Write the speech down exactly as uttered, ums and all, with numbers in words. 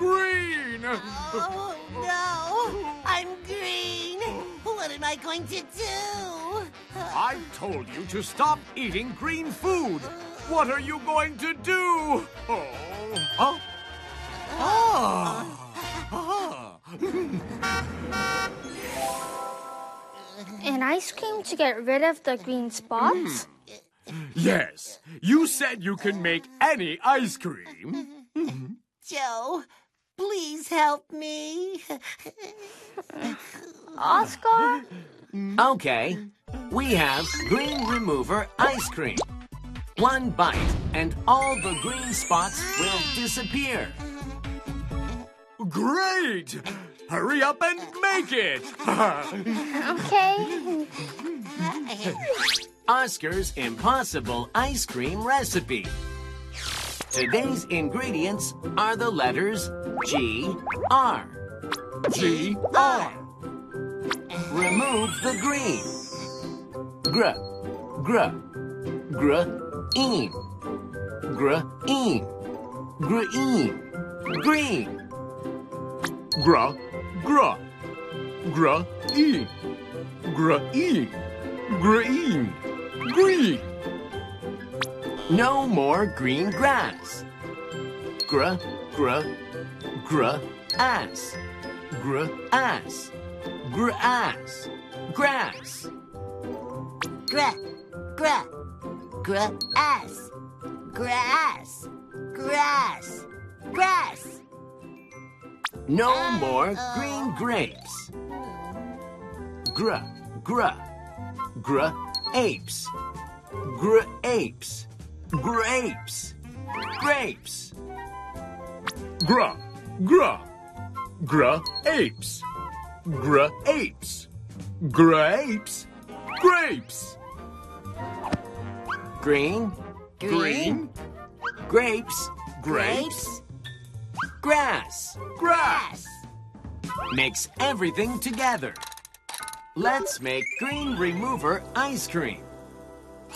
green. Oh, no. I'm green. What am I going to do? I told you to stop eating green food. What are you going to do? Oh. Oh. Oh. An ice cream to get rid of the green spots? Yes, you said you can make any ice cream. Joe, please help me. Oscar? Okay, we have Green Remover Ice Cream. One bite and all the green spots will disappear. Great! Hurry up and make it! Okay. Oscar's Impossible Ice Cream Recipe. Today's ingredients are the letters G R. G R. Remove the green. Gr, gr, green, green, green, green. Gra, gra, gra, e, gra, e, green, green. No more green grass. Gr, gr, gr, ass, gr, ass, grass, grass. Gra, gra, grass, grass, grass, grass. No more green grapes. Gr, gr, gr, apes, gr, apes, grapes, grapes. Gra, gra, gra, apes, gra, apes, grapes, grapes. Green, Green, grapes, grapes, grass. grass. Mix everything together. Let's make Green Remover ice cream.